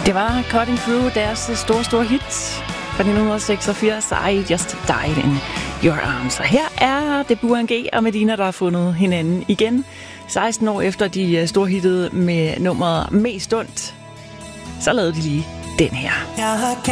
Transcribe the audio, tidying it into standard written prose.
Det var Cutting Through, deres store hit fra 1986, I Just Died in Your Arms. Og her er det Burhan G og Medina, der har fundet hinanden igen. 16 år efter de storhittede med nummeret Mest Ondt, så lavede de lige den her.